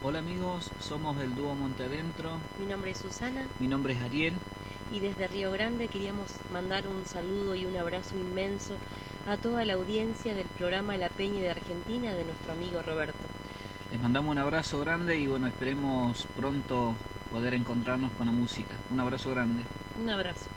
Hola amigos, somos del dúo Monte Adentro. Mi nombre es Susana Mi nombre es Ariel. y desde Río Grande queríamos mandar un saludo y un abrazo inmenso a toda la audiencia del programa La Peña de Argentina de nuestro amigo Roberto. Les mandamos un abrazo grande y bueno, esperemos pronto poder encontrarnos con la música. Un abrazo grande. Un abrazo.